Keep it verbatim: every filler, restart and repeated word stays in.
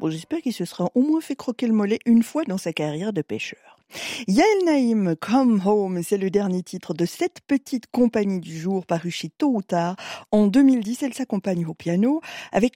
Bon, j'espère qu'il se sera au moins fait croquer le mollet une fois dans sa carrière de pêcheur. Yael Naïm, Come Home, c'est le dernier titre de cette petite compagnie du jour paru chez Tôt ou Tard. En deux mille dix, elle s'accompagne au piano avec